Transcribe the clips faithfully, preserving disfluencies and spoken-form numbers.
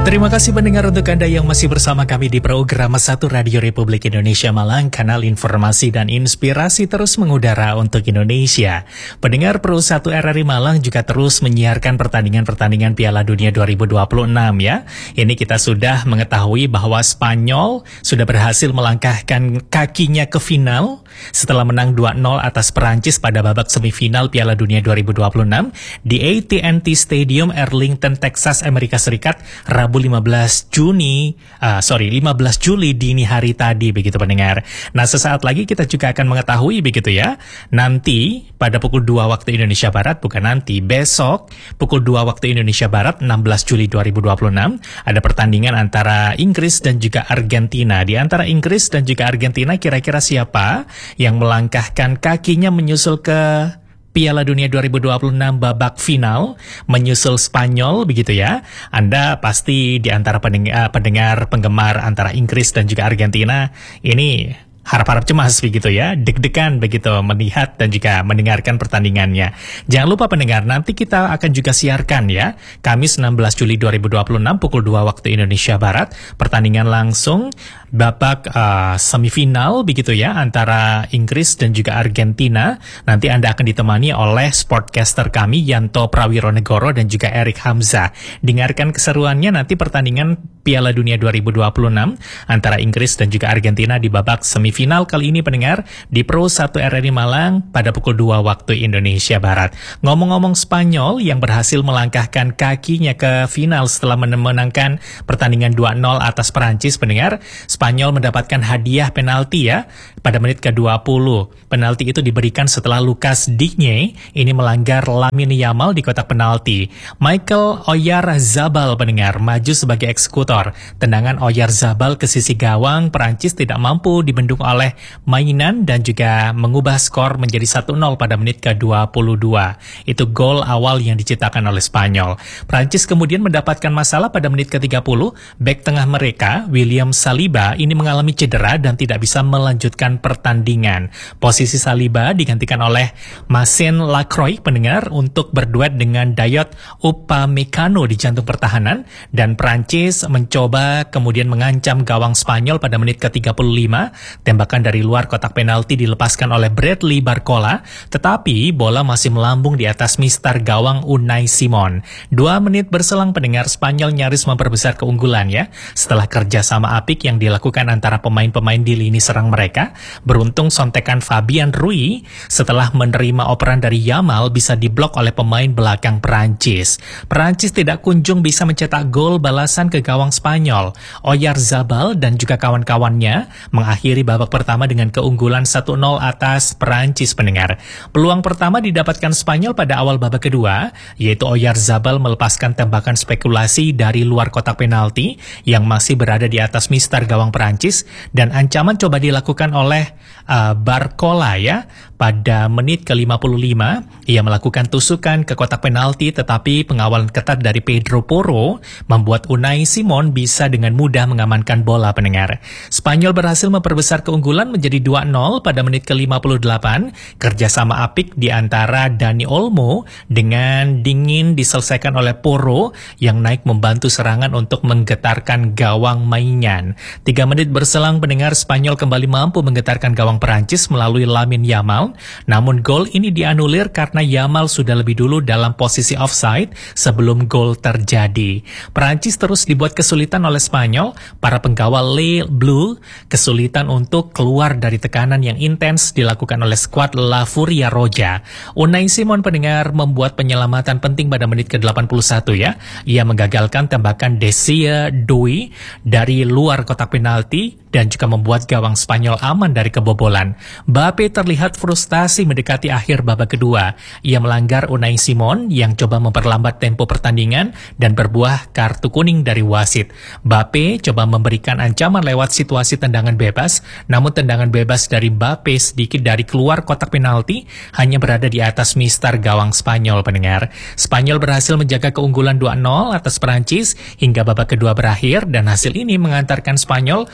Terima kasih pendengar untuk Anda yang masih bersama kami di program satu Radio Republik Indonesia Malang, kanal informasi dan inspirasi terus mengudara untuk Indonesia. Pendengar Pro satu R R I Malang juga terus menyiarkan pertandingan-pertandingan Piala Dunia dua ribu dua puluh enam ya. Ini kita sudah mengetahui bahwa Spanyol sudah berhasil melangkahkan kakinya ke final setelah menang dua nol atas Perancis pada babak semifinal Piala Dunia dua ribu dua puluh enam di A T and T Stadium, Arlington, Texas, Amerika Serikat, Rabu lima belas Juni, uh, sorry lima belas Juli dini hari tadi begitu pendengar. Nah, sesaat lagi kita juga akan mengetahui begitu ya. Nanti pada pukul dua waktu Indonesia Barat, bukan nanti, besok pukul dua waktu Indonesia Barat enam belas Juli dua ribu dua puluh enam ada pertandingan antara Inggris dan juga Argentina. Di antara Inggris dan juga Argentina kira-kira siapa yang melangkahkan kakinya menyusul ke Piala Dunia dua ribu dua puluh enam babak final, menyusul Spanyol begitu ya. Anda pasti di antara pendengar, pendengar penggemar antara Inggris dan juga Argentina ini harap-harap cemas begitu ya, deg-degan begitu melihat dan juga mendengarkan pertandingannya. Jangan lupa pendengar, nanti kita akan juga siarkan ya, Kamis enam belas Juli dua ribu dua puluh enam pukul dua waktu Indonesia Barat, pertandingan langsung babak uh, semifinal begitu ya antara Inggris dan juga Argentina. Nanti Anda akan ditemani oleh sportcaster kami Yanto Prawironegoro dan juga Erik Hamzah. Dengarkan keseruannya nanti pertandingan Piala Dunia dua ribu dua puluh enam antara Inggris dan juga Argentina di babak semifinal. Final kali ini pendengar di Pro satu R R I Malang pada pukul dua waktu Indonesia Barat. Ngomong-ngomong Spanyol yang berhasil melangkahkan kakinya ke final setelah menangkan pertandingan dua nol atas Perancis pendengar, Spanyol mendapatkan hadiah penalti ya pada menit ke dua puluh. Penalti itu diberikan setelah Lucas Digne ini melanggar Lamine Yamal di kotak penalti. Michael Oyarzabal pendengar maju sebagai eksekutor. Tendangan Oyarzabal ke sisi gawang Perancis tidak mampu dibendung oleh mainan dan juga mengubah skor menjadi satu nol pada menit ke dua puluh dua. Itu gol awal yang diciptakan oleh Spanyol. Prancis kemudian mendapatkan masalah pada menit ke tiga puluh. Bek tengah mereka, William Saliba, ini mengalami cedera dan tidak bisa melanjutkan pertandingan. Posisi Saliba digantikan oleh Masen Lacroix pendengar untuk berduet dengan Dayot Upamecano di jantung pertahanan, dan Prancis mencoba kemudian mengancam gawang Spanyol pada menit ke tiga puluh lima. Tembakan dari luar kotak penalti dilepaskan oleh Bradley Barcola, tetapi bola masih melambung di atas mistar gawang Unai Simon. Dua menit berselang pendengar, Spanyol nyaris memperbesar keunggulan ya. Setelah kerjasama apik yang dilakukan antara pemain-pemain di lini serang mereka, beruntung sontekan Fabian Ruiz setelah menerima operan dari Yamal bisa diblok oleh pemain belakang Perancis. Perancis tidak kunjung bisa mencetak gol balasan ke gawang Spanyol. Oyarzabal dan juga kawan-kawannya mengakhiri babak pertama dengan keunggulan satu nol atas Perancis pendengar. Peluang pertama didapatkan Spanyol pada awal babak kedua, yaitu Oyarzabal melepaskan tembakan spekulasi dari luar kotak penalti yang masih berada di atas mistar gawang Perancis, dan ancaman coba dilakukan oleh uh, Barcola ya. Pada menit ke lima puluh lima, ia melakukan tusukan ke kotak penalti, tetapi pengawalan ketat dari Pedro Porro membuat Unai Simon bisa dengan mudah mengamankan bola pendengar. Spanyol berhasil memperbesar keunggulan menjadi dua nol pada menit ke lima puluh delapan. Kerjasama apik di antara Dani Olmo dengan dingin diselesaikan oleh Porro yang naik membantu serangan untuk menggetarkan gawang mainan. Tiga menit berselang pendengar, Spanyol kembali mampu menggetarkan gawang Perancis melalui Lamine Yamal. Namun gol ini dianulir karena Yamal sudah lebih dulu dalam posisi offside sebelum gol terjadi. Perancis terus dibuat kesulitan oleh Spanyol. Para pengawal Les Bleus kesulitan untuk keluar dari tekanan yang intens dilakukan oleh skuad La Furia Roja. Unai Simon pendengar membuat penyelamatan penting pada menit ke delapan puluh satu ya. Ia menggagalkan tembakan Desia Doi dari luar kotak penalti dan juga membuat gawang Spanyol aman dari kebobolan. Mbappe terlihat frustasi mendekati akhir babak kedua. Ia melanggar Unai Simon yang coba memperlambat tempo pertandingan dan berbuah kartu kuning dari wasit. Mbappe coba memberikan ancaman lewat situasi tendangan bebas, namun tendangan bebas dari Mbappe sedikit dari keluar kotak penalti hanya berada di atas mistar gawang Spanyol pendengar. Spanyol berhasil menjaga keunggulan dua nol atas Perancis hingga babak kedua berakhir, dan hasil ini mengantarkan Spanyol lolos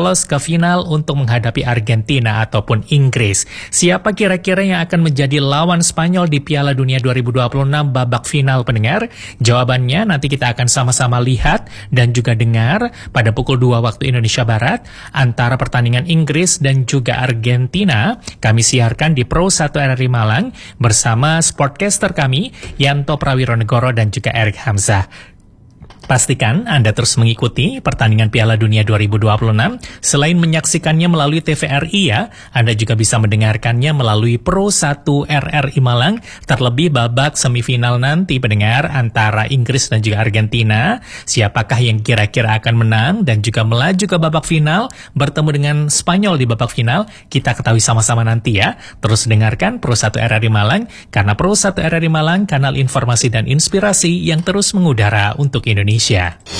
lolos ke final untuk menghadapi Argentina ataupun Inggris. Siapa kira-kira yang akan menjadi lawan Spanyol di Piala Dunia dua ribu dua puluh enam babak final, pendengar? Jawabannya nanti kita akan sama-sama lihat dan juga dengar pada pukul dua waktu Indonesia Barat antara pertandingan Inggris dan juga Argentina. Kami siarkan di Pro satu R R I Malang bersama sportcaster kami Yanto Prawironegoro dan juga Erik Hamzah. Pastikan Anda terus mengikuti pertandingan Piala Dunia dua ribu dua puluh enam. Selain menyaksikannya melalui T V R I ya, Anda juga bisa mendengarkannya melalui Pro satu R R I Malang. Terlebih babak semifinal nanti, pendengar, antara Inggris dan juga Argentina. Siapakah yang kira-kira akan menang dan juga melaju ke babak final, bertemu dengan Spanyol di babak final? Kita ketahui sama-sama nanti ya. Terus dengarkan Pro satu R R I Malang, karena Pro satu R R I Malang, kanal informasi dan inspirasi yang terus mengudara untuk Indonesia.